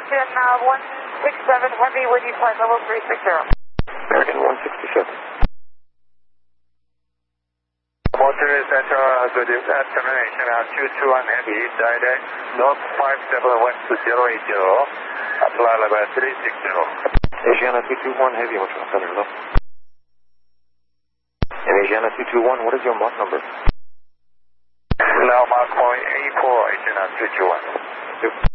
American 167 Heavy with you, flight level 360. American 167. Motor Center, good termination, 221 Heavy, direct North 57 West 080, flight level 360. Asiana 221 Heavy, what's your center, hello? And Asiana 221, what is your Mach number? Now Mach point 84, Asiana 221.